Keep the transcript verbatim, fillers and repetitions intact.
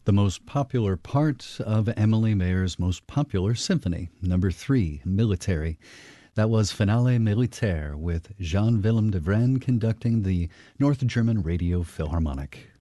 The most popular part of Emily Mayer's most popular symphony, number three, Military. That was Finale Militaire with Jean-Willem de Vrenne conducting the North German Radio Philharmonic.